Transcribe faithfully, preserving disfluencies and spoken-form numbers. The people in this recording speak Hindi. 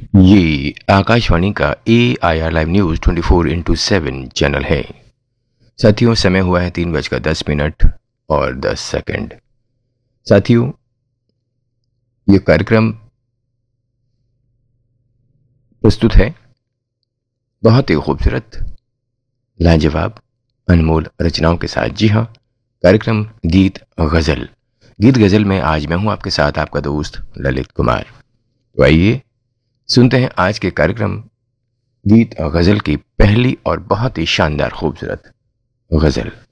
ये आकाशवाणी का ए I R live news twenty four into seven channel है। साथियों, समय हुआ है तीन बजकर दस मिनट और दस सेकंड। साथियों, ये कार्यक्रम प्रस्तुत है बहुत ही खूबसूरत, लाजवाब, अनमोल रचनाओं के साथ। जी हाँ, कार्यक्रम गीत गजल। गीत गजल में आज मैं हूं आपके साथ, आपका दोस्त ललित कुमार। तो आइए सुनते हैं आज के कार्यक्रम गीत गजल की पहली और बहुत ही शानदार खूबसूरत गजल।